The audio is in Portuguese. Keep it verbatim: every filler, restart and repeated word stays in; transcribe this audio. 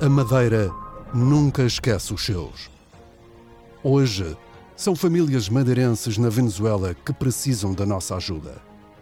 A Madeira nunca esquece os seus. Hoje, são famílias madeirenses na Venezuela que precisam da nossa ajuda.